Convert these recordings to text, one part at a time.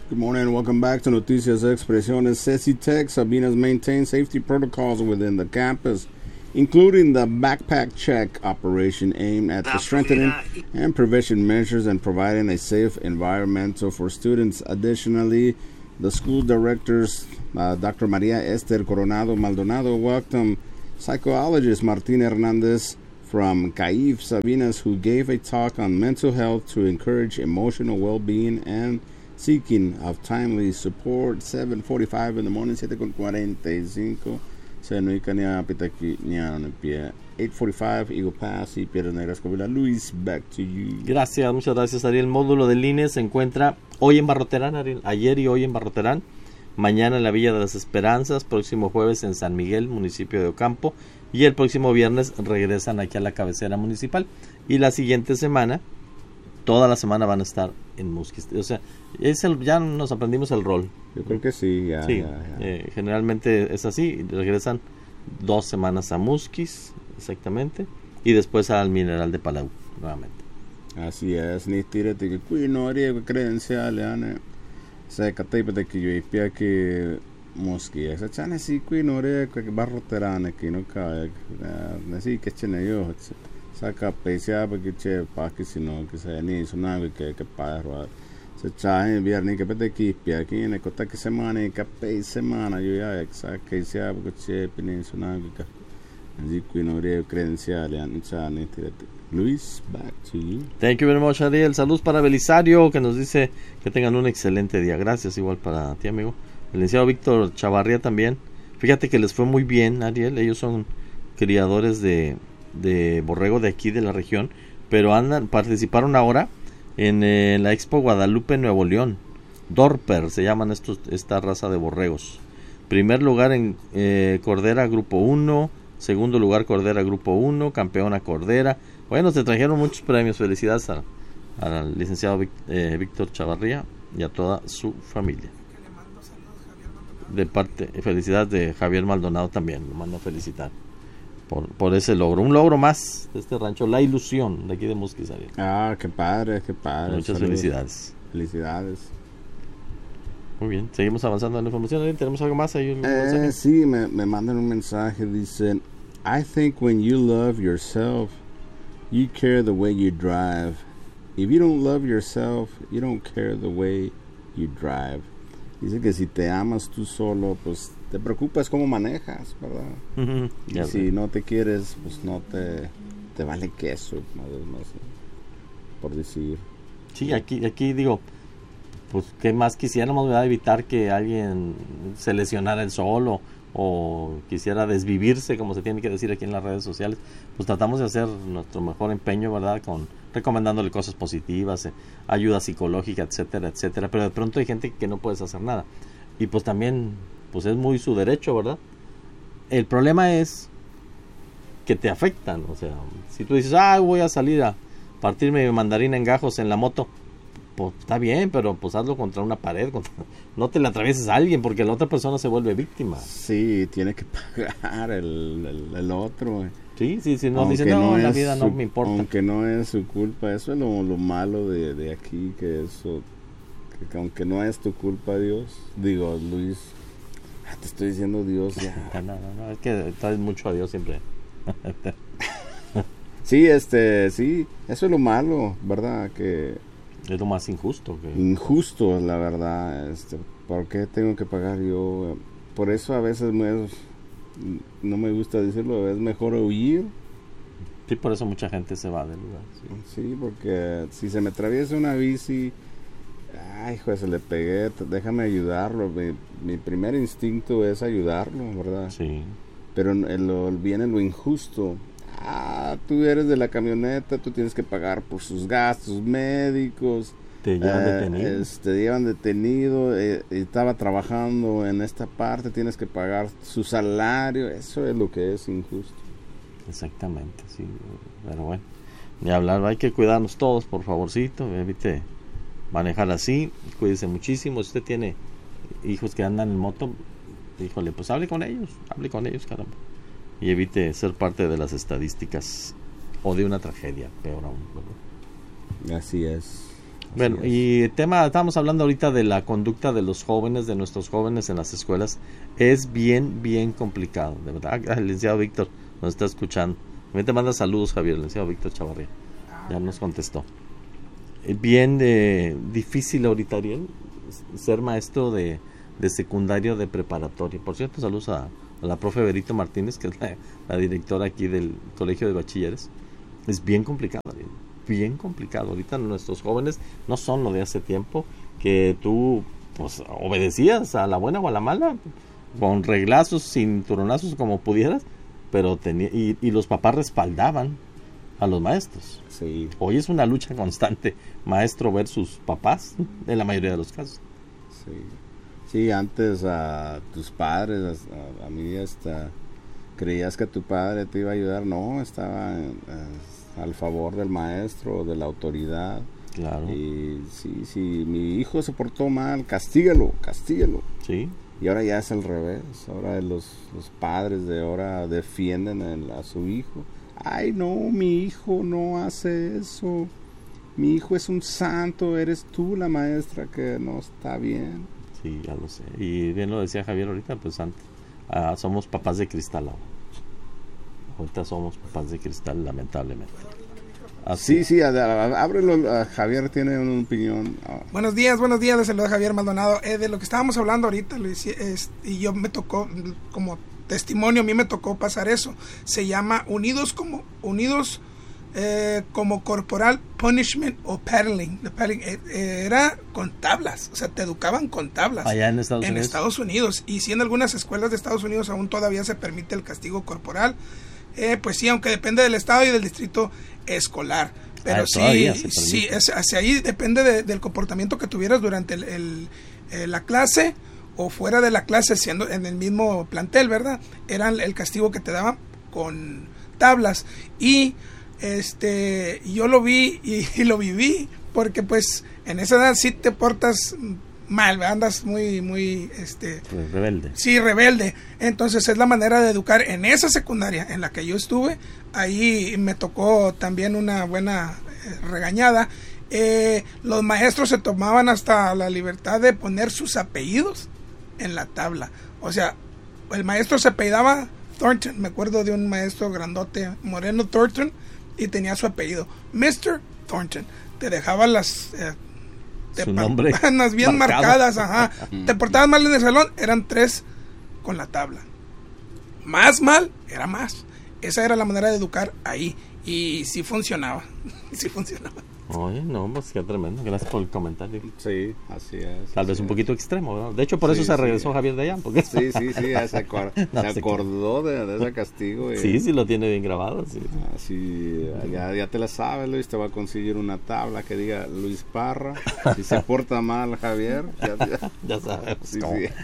Good morning and welcome back to Noticias Expresiones. CECITEC, Sabinas maintains safety protocols within the campus, including the backpack check operation aimed at the strengthening and prevention measures and providing a safe environment for students. Additionally, the school directors, Dr. Maria Esther Coronado Maldonado, welcomed psychologist Martin Hernandez from CAIF Sabinas, who gave a talk on mental health to encourage emotional well-being and seeking of timely support. 7:45 in the morning, 7:45. Se no ikan ya pitaki niya no pie. 8:45 Eagle Pass y Piedras Negras Covila. Luis, back to you. Gracias, muchas gracias, Ariel. El módulo del INE se encuentra hoy en Barroterán, Ariel. Ayer y hoy en Barroterán. Mañana en la Villa de las Esperanzas. Próximo jueves en San Miguel, municipio de Ocampo. Y el próximo viernes regresan aquí a la cabecera municipal. Y la siguiente semana, toda la semana van a estar en Musquis. O sea, ya nos aprendimos el rol. Yo creo que sí, ya. Generalmente es así. Regresan 2 semanas a Musquis, exactamente. Y después al Mineral de Palau, nuevamente. Así es. Ni tírate que cuino haría credenciales, Ana. Se catépete que yo ipia que Musquis. Esa chane sí cuino haría que Barroterán que no cae. Así que chene yo. Saca pesia porque che paki sino que se ni sunavi que parro. Se chahe viernes que pete kipia aquí en kota que semana que pe semana yo ya exact que sea porque che pinin sunavi que así que no re credenciales anchane tirate. Luis, back to you. Thank you very much, Ariel. Saludos para Belisario, que nos dice que tengan un excelente día. Gracias, igual para ti, amigo. El licenciado Víctor Chavarría también. Fíjate que les fue muy bien, Ariel. Ellos son criadores de borrego de aquí de la región, pero participaron ahora en la Expo Guadalupe Nuevo León. Dorper se llaman esta raza de borregos. Primer lugar en Cordera Grupo 1, segundo lugar Cordera Grupo 1, campeona Cordera. Bueno, se trajeron muchos premios. Felicidades al licenciado Víctor Chavarría y a toda su familia. Felicidades de Javier Maldonado también, lo mando a felicitar por ese logro, un logro más de este rancho, La Ilusión, de aquí de Musquis, Ariel. Qué padre, qué padre. Muchas felicidades. Felicidades. Muy bien, seguimos avanzando en la información. Ariel, ¿tenemos algo más ahí? Sí, me mandan un mensaje, dicen: I think when you love yourself, you care the way you drive. If you don't love yourself, you don't care the way you drive. Dice que si te amas tú solo, pues te preocupas cómo manejas, ¿verdad? Y si no te quieres, pues no te vale queso, no sé, por decir. Sí, aquí digo, pues qué más quisiéramos, ¿verdad? Evitar que alguien se lesionara el sol o quisiera desvivirse, como se tiene que decir aquí en las redes sociales. Pues tratamos de hacer nuestro mejor empeño, ¿verdad? Recomendándole cosas positivas, ayuda psicológica, etcétera, etcétera. Pero de pronto hay gente que no puedes hacer nada. Y pues también, pues es muy su derecho, ¿verdad? El problema es que te afectan. O sea, si tú dices, voy a salir a partirme mi mandarina en gajos en la moto, pues está bien, pero pues hazlo contra una pared. No te le atravieses a alguien porque la otra persona se vuelve víctima. Sí, tiene que pagar el otro. Sí, no dice, no, la vida no me importa. Aunque no es su culpa, eso es lo malo de aquí, que eso, que aunque no es tu culpa, Dios, digo, Luis, te estoy diciendo Dios ya. No, es que traes mucho a Dios siempre. Sí, sí, eso es lo malo, ¿verdad? Que es lo más injusto. Injusto, la verdad, ¿por qué tengo que pagar yo? Por eso a veces no me gusta decirlo, es mejor huir. Sí, por eso mucha gente se va del lugar. Sí, porque si se me atraviesa una bici, se le pegué, déjame ayudarlo. Mi primer instinto es ayudarlo, ¿verdad? Sí. Pero viene lo injusto. Tú eres de la camioneta, tú tienes que pagar por sus gastos médicos. Te llevan detenido. Te llevan detenido, estaba trabajando en esta parte, tienes que pagar su salario. Eso es lo que es injusto. Exactamente, sí. Pero bueno, ni hablar, hay que cuidarnos todos, por favorcito. Evite manejar así, cuídese muchísimo. Si usted tiene hijos que andan en moto, híjole, pues hable con ellos, caramba. Y evite ser parte de las estadísticas o de una tragedia, peor aún, ¿verdad? Así es. Bueno, y estábamos hablando ahorita de la conducta de los jóvenes, de nuestros jóvenes en las escuelas. Es bien, bien complicado, de verdad. El licenciado Víctor nos está escuchando. También te manda saludos, Javier, el licenciado Víctor Chavarría. Ya nos contestó. Bien difícil ahorita, Ariel, ser maestro de secundario, de preparatoria. Por cierto, saludos a la profe Berito Martínez, que es la directora aquí del Colegio de Bachilleres. Es bien complicado, Ariel. Bien complicado. Ahorita nuestros jóvenes no son lo de hace tiempo, que tú pues obedecías a la buena o a la mala, con reglazos, cinturonazos, como pudieras, pero y los papás respaldaban a los maestros. Sí. Hoy es una lucha constante, maestro versus papás, en la mayoría de los casos. Sí, antes a tus padres, a mí creías que tu padre te iba a ayudar, no, estaba al favor del maestro, de la autoridad. Claro. Y si mi hijo se portó mal, castígalo. Sí. Y ahora ya es al revés. Ahora los padres de ahora defienden a su hijo. Ay, no, mi hijo no hace eso. Mi hijo es un santo, eres tú la maestra que no está bien. Sí, ya lo sé. Y bien lo decía Javier ahorita, pues antes somos papás de cristal ahora. Ahorita somos papás de cristal, lamentablemente. Así. Sí, ábrelo. Javier tiene una opinión. Buenos días, les saluda Javier Maldonado. De lo que estábamos hablando ahorita, Luis, y yo me tocó, como testimonio, a mí me tocó pasar eso. Se llama Unidos como Corporal Punishment o Paddling. Era con tablas, o sea, te educaban con tablas. Allá en Estados Unidos. Y sí, en algunas escuelas de Estados Unidos aún todavía se permite el castigo corporal. Pues sí, aunque depende del estado y del distrito escolar. Pero sí, hacia ahí depende del comportamiento que tuvieras durante la clase o fuera de la clase, siendo en el mismo plantel, ¿verdad? Era el castigo que te daban con tablas. Y yo lo vi y lo viví, porque pues en esa edad sí te portas mal, andas muy rebelde. Sí, rebelde. Entonces es la manera de educar. En esa secundaria en la que yo estuve, ahí me tocó también una buena regañada. Los maestros se tomaban hasta la libertad de poner sus apellidos en la tabla. O sea, el maestro se apellidaba Thornton. Me acuerdo de un maestro grandote, Moreno Thornton, y tenía su apellido, Mr. Thornton. Te dejaba las su nombre bien marcadas, ajá. Te portabas mal en el salón, eran 3 con la tabla. Más mal, era más. Esa era la manera de educar ahí. Y sí funcionaba. Oye, no, pues qué tremendo. Gracias por el comentario. Sí, así es. Tal vez un poquito extremo, ¿no? De hecho, por eso se regresó Javier de allá. Porque... Sí, se acordó de ese castigo. Sí, lo tiene bien grabado. Sí, ya te la sabes, Luis. Te va a conseguir una tabla que diga Luis Parra. Si se porta mal Javier, ya sabes. Sí.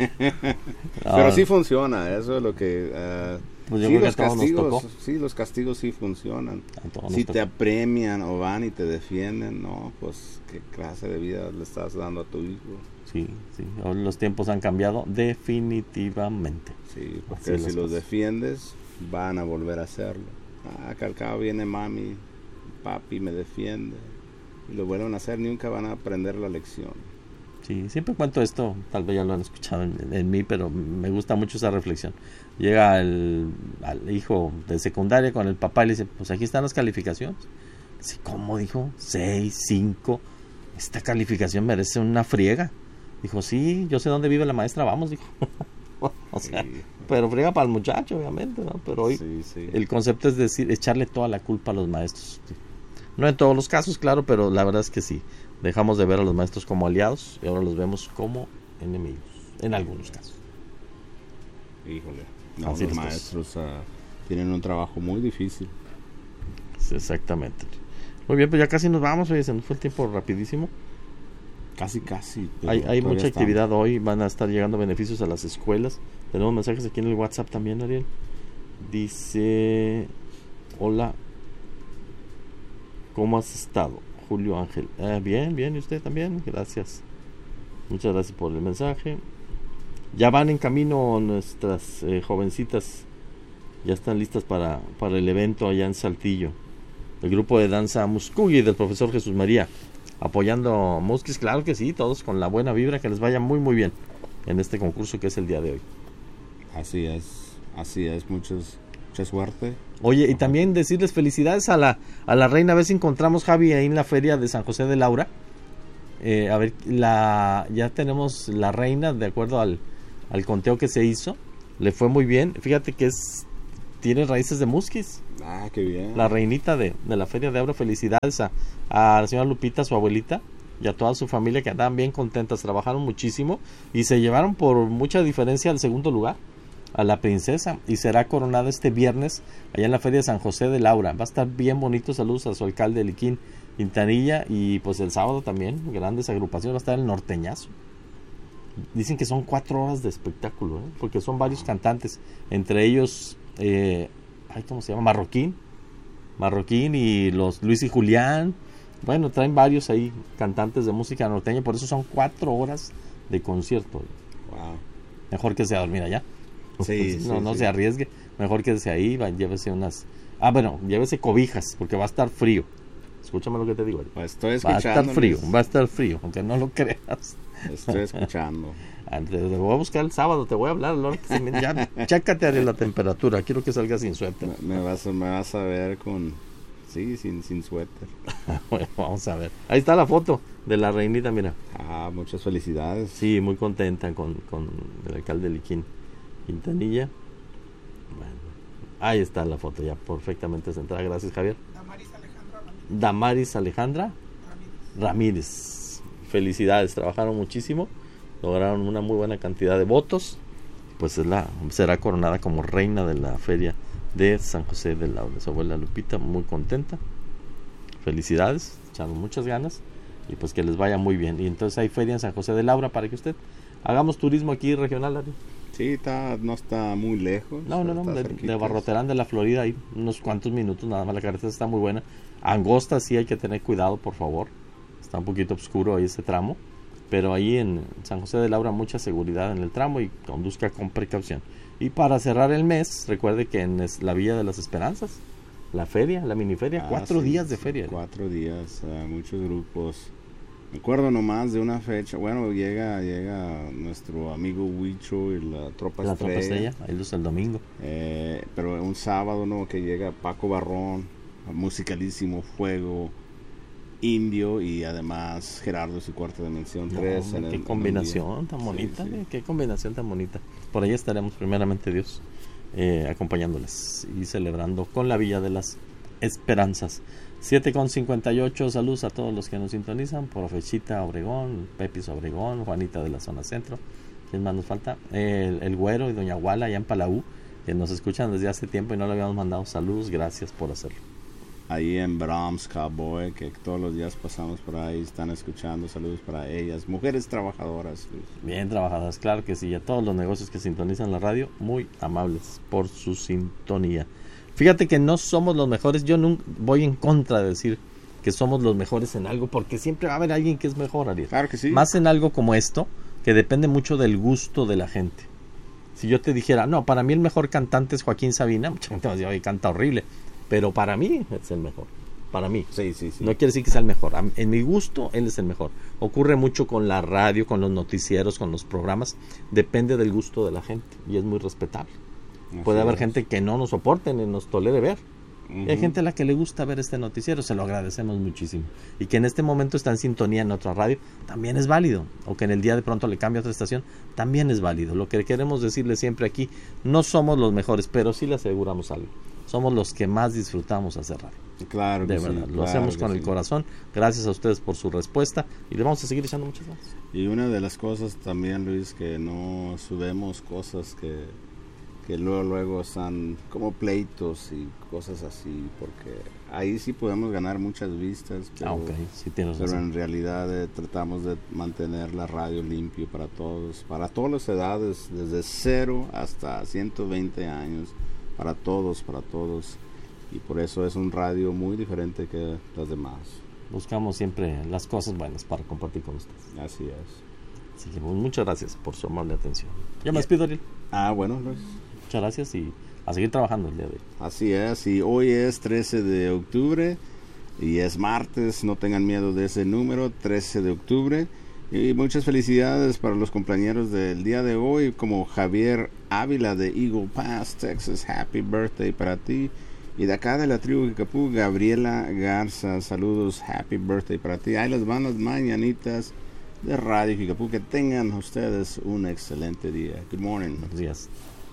Pero sí funciona, eso es lo que... Pues yo creo que a todos nos tocó. Sí, los castigos sí funcionan. Si te apremian o van y te defienden, no, pues qué clase de vida le estás dando a tu hijo. Sí. Hoy los tiempos han cambiado definitivamente. Sí, porque si los defiendes, van a volver a hacerlo. Que al cabo viene mami, papi me defiende. Y lo vuelven a hacer, nunca van a aprender la lección. Sí, siempre cuento esto, tal vez ya lo han escuchado en mí, pero me gusta mucho esa reflexión. Llega al hijo de secundaria con el papá y le dice, pues aquí están las calificaciones. Dice, ¿cómo? Dijo, 6, 5, esta calificación merece una friega. Dijo, sí, yo sé dónde vive la maestra, vamos, dijo. O sea, sí. Pero friega para el muchacho, obviamente, ¿no? Pero hoy el concepto es decir, echarle toda la culpa a los maestros. Sí. No en todos los casos, claro, pero la verdad es que sí. Dejamos de ver a los maestros como aliados y ahora los vemos como enemigos, en algunos casos. Híjole, los maestros tienen un trabajo muy difícil. Sí, exactamente. Muy bien, pues ya casi nos vamos, oye, se nos fue el tiempo rapidísimo. Casi. Hay mucha actividad hoy, van a estar llegando beneficios a las escuelas. Tenemos mensajes aquí en el WhatsApp también, Ariel. Dice, hola, ¿cómo has estado? Julio Ángel. Bien, y usted también, gracias. Muchas gracias por el mensaje. Ya van en camino nuestras jovencitas, ya están listas para el evento allá en Saltillo. El grupo de danza Muscugi del profesor Jesús María apoyando Musquis, claro que sí, todos con la buena vibra, que les vaya muy muy bien en este concurso que es el día de hoy. Así es, mucha suerte. Oye, y también decirles felicidades a la reina, a ver si encontramos, Javi, ahí en la feria de San José de Laura. A ver, ya tenemos la reina, de acuerdo al conteo que se hizo, le fue muy bien. Fíjate que tiene raíces de Musquis. Ah, qué bien. La reinita de la feria de Aura. Felicidades a la señora Lupita, su abuelita, y a toda su familia, que andaban bien contentas, trabajaron muchísimo y se llevaron por mucha diferencia al segundo lugar, a la princesa, y será coronada este viernes allá en la feria de San José de Laura. Va a estar bien bonito. Saludos a su alcalde Liquín Quintanilla, y pues el sábado también grandes agrupaciones. Va a estar el norteñazo. Dicen que son 4 horas de espectáculo, porque son varios cantantes, entre ellos ¿cómo se llama? Marroquín y los Luis y Julián. Bueno, traen varios ahí cantantes de música norteña, por eso son 4 horas de concierto. Wow. Mejor que se dormir allá. Sí, no se arriesgue, mejor quédese ahí, llévese llévese cobijas, porque va a estar frío. Escúchame lo que te digo. Pues estoy escuchando. Va a estar frío, aunque no lo creas. Estoy escuchando. Te voy a buscar el sábado, te voy a hablar. Ya, chécate la temperatura, quiero que salgas sin suéter. Me vas a ver sin suéter. Bueno, vamos a ver. Ahí está la foto de la reinita, mira. Muchas felicidades. Sí, muy contenta con el alcalde Liquín Quintanilla. Bueno, ahí está la foto ya perfectamente centrada. Gracias, Javier. Damaris Alejandra Ramírez. Felicidades, trabajaron muchísimo, lograron una muy buena cantidad de votos. Pues será coronada como reina de la feria de San José de Laura. Su abuela Lupita muy contenta. Felicidades, echando muchas ganas, y pues que les vaya muy bien. Y entonces hay feria en San José de Laura para que usted hagamos turismo aquí regional, Ari. Sí, no está muy lejos. No, de Barroterán de la Florida hay unos cuantos minutos nada más. La carretera está muy buena. Angosta, sí hay que tener cuidado, por favor. Está un poquito oscuro ahí ese tramo, pero ahí en San José de Laura mucha seguridad en el tramo, y conduzca con precaución. Y para cerrar el mes, recuerde que en la Villa de las Esperanzas, la feria, la miniferia, 4 días de feria. 4 días, muchos grupos. Me acuerdo nomás de una fecha. Bueno, llega nuestro amigo Huicho y la Tropa Estrella. Ahí es el domingo. Pero un sábado, ¿no? Que llega Paco Barrón, Musicalísimo, Fuego, Indio, y además Gerardo y su Cuarta Dimensión 3. Qué combinación tan bonita. Sí. Qué combinación tan bonita. Por ahí estaremos, primeramente Dios, acompañándoles y celebrando con la Villa de las Esperanzas. 7:58. Saludos a todos los que nos sintonizan. Profechita Obregón, Pepis Obregón, Juanita de la zona centro. ¿Quién más nos falta? El Güero y Doña Guala allá en Palau, que nos escuchan desde hace tiempo y no le habíamos mandado saludos. Gracias por hacerlo. Ahí en Brahms Cowboy, que todos los días pasamos por ahí, están escuchando. Saludos para ellas, mujeres trabajadoras. Bien trabajadoras, claro que sí. Y a todos los negocios que sintonizan la radio, muy amables por su sintonía. Fíjate que no somos los mejores. Yo nunca voy en contra de decir que somos los mejores en algo, porque siempre va a haber alguien que es mejor, Ariel. Claro que sí. Más en algo como esto, que depende mucho del gusto de la gente. Si yo te dijera, no, para mí el mejor cantante es Joaquín Sabina, mucha gente me dice, oye, canta horrible, pero para mí es el mejor. Para mí. Sí. No quiere decir que sea el mejor. En mi gusto, él es el mejor. Ocurre mucho con la radio, con los noticieros, con los programas. Depende del gusto de la gente, y es muy respetable. Puede haber gente que no nos soporte ni nos tolere ver. Y hay gente a la que le gusta ver este noticiero, se lo agradecemos muchísimo. Y que en este momento está en sintonía en otra radio, también es válido. O que en el día de pronto le cambie a otra estación, también es válido. Lo que queremos decirle siempre aquí, no somos los mejores, pero sí le aseguramos algo. Somos los que más disfrutamos hacer radio. Claro que de verdad, sí, lo hacemos con el corazón. Gracias a ustedes por su respuesta, y le vamos a seguir echando muchas gracias. Y una de las cosas también, Luis, que no subimos cosas que luego están como pleitos y cosas así, porque ahí sí podemos ganar muchas vistas, pero, sí tienes razón. En realidad tratamos de mantener la radio limpio para todas las edades, desde 0 hasta 120 años, para todos, y por eso es un radio muy diferente que las demás. Buscamos siempre las cosas buenas para compartir con ustedes. Así es. Así que muchas gracias por su amable atención. Ya me despido, Ariel. Bueno, Luis. Muchas gracias, y a seguir trabajando el día de hoy. Así es, y hoy es 13 de octubre. Y es martes, no tengan miedo de ese número, 13 de octubre. Y muchas felicidades para los compañeros del día de hoy, como Javier Ávila de Eagle Pass, Texas. Happy birthday para ti. Y de acá de la tribu Kickapoo, Gabriela Garza, saludos, happy birthday para ti. Ahí les van las mañanitas de Radio Kickapoo. Que tengan ustedes un excelente día. Good morning. Buenos días.